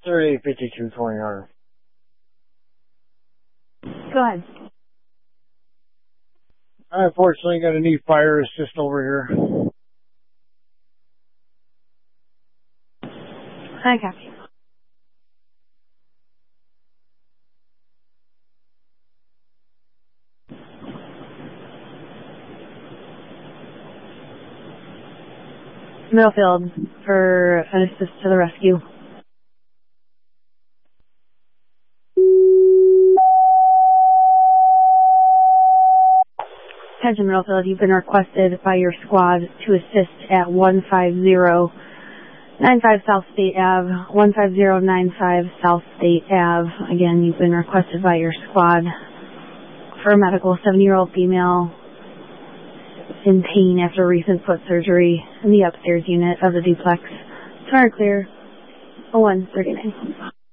385220R. Go ahead. I unfortunately got a knee fire assist over here. I copy. Middlefield for an assist to the rescue. Attention Middlefield, you've been requested by your squad to assist at 15095 South State Ave, 15095 South State Ave. Again, you've been requested by your squad for a medical 70-year-old female in pain after recent foot surgery in the upstairs unit of the duplex. Turn clear, 0139.